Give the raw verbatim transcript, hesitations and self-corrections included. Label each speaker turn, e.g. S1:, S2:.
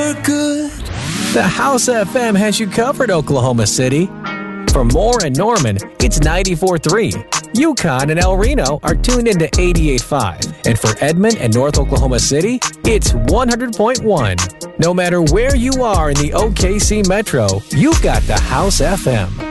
S1: good.
S2: The House F M has you covered, Oklahoma City. For Moore and Norman, it's ninety-four point three. Yukon and El Reno are tuned into eighty-eight point five. And for Edmond and North Oklahoma City, it's one hundred point one. No matter where you are in the O K C Metro, you've got the House F M.